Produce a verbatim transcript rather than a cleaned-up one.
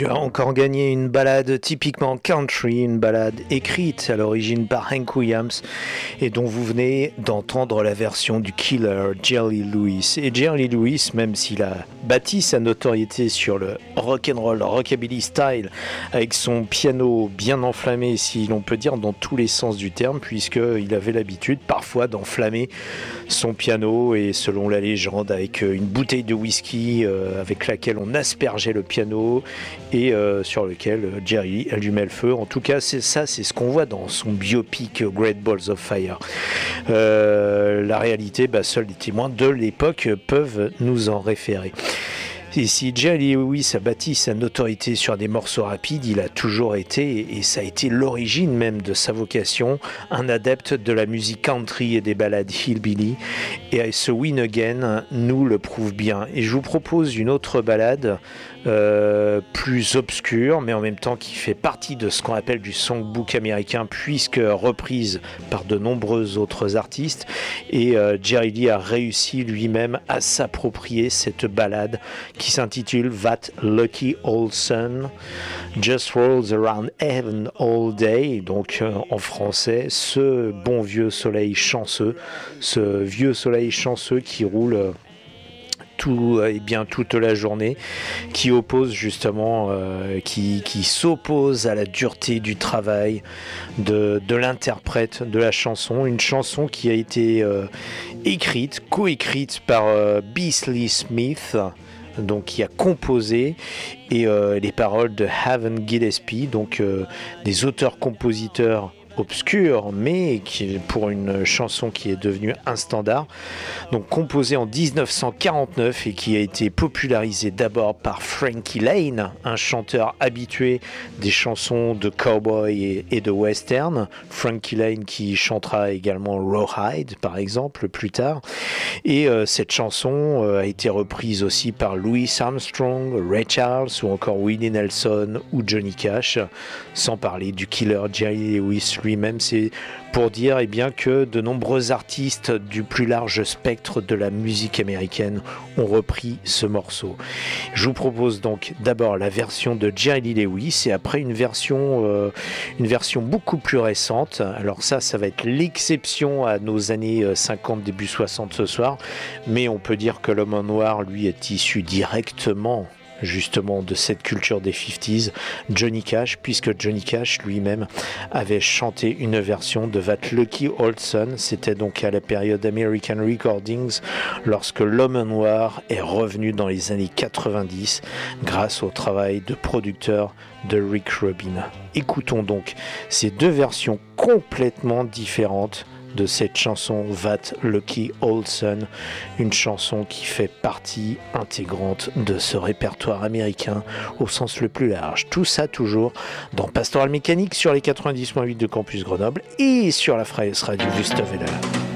Tu as encore gagné une balade typiquement country, une balade écrite à l'origine par Hank Williams et dont vous venez d'entendre la version du Killer, Jerry Lewis. Et Jerry Lewis, même s'il a bâti sa notoriété sur le rock'n'roll, rockabilly style, avec son piano bien enflammé, si l'on peut dire, dans tous les sens du terme, puisqu'il avait l'habitude parfois d'enflammer son piano, et selon la légende, avec une bouteille de whisky euh, avec laquelle on aspergeait le piano et euh, sur lequel Jerry allumait le feu. En tout cas, c'est ça, c'est ce qu'on voit dans son biopic Great Balls of Fire. Euh, la réalité, bah, seuls les témoins de l'époque peuvent nous en référer. Et si Jerry Lewis a bâti sa notoriété sur des morceaux rapides, il a toujours été, et ça a été l'origine même de sa vocation, un adepte de la musique country et des ballades hillbilly. Et ce Win Again nous le prouve bien. Et je vous propose une autre ballade euh, plus obscure, mais en même temps qui fait partie de ce qu'on appelle du songbook américain, puisque reprise par de nombreux autres artistes. Et euh, Jerry Lee a réussi lui-même à s'approprier cette ballade qui s'intitule That Lucky Old Sun Just Rolls Around Heaven All Day. Donc euh, en français, ce bon vieux soleil chanceux, ce vieux soleil chanceux qui roule euh, tout, et bien toute la journée, qui oppose justement, euh, qui, qui s'oppose à la dureté du travail de, de l'interprète de la chanson. Une chanson qui a été euh, écrite, coécrite par euh, Beasley Smith, donc qui a composé, et euh, les paroles de Haven Gillespie, donc euh, des auteurs-compositeurs obscurs, mais qui, pour une chanson qui est devenue un standard, donc composée en dix-neuf cent quarante-neuf et qui a été popularisée d'abord par Frankie Laine, un chanteur habitué des chansons de cowboy et, et de western. Frankie Laine qui chantera également Rawhide par exemple plus tard, et euh, cette chanson euh, a été reprise aussi par Louis Armstrong, Ray Charles ou encore Willie Nelson ou Johnny Cash, sans parler du Killer Jerry Lewis lui-même. C'est pour dire eh bien, que de nombreux artistes du plus large spectre de la musique américaine ont repris ce morceau. Je vous propose donc d'abord la version de Jerry Lewis et après une version, euh, une version beaucoup plus récente. Alors ça, ça va être l'exception à nos années cinquante, début soixante ce soir, mais on peut dire que l'homme en noir, lui, est issu directement justement de cette culture des cinquantaines, Johnny Cash, puisque Johnny Cash lui-même avait chanté une version de That Lucky Old Sun. C'était donc à la période American Recordings, lorsque l'homme noir est revenu dans les années quatre-vingt-dix grâce au travail de producteur de Rick Rubin. Écoutons donc ces deux versions complètement différentes de cette chanson That Lucky Old Sun, une chanson qui fait partie intégrante de ce répertoire américain au sens le plus large. Tout ça toujours dans Pastoral Mécanique sur les quatre-vingt-dix virgule huit de Campus Grenoble et sur la Freies Radio Wüstewelle.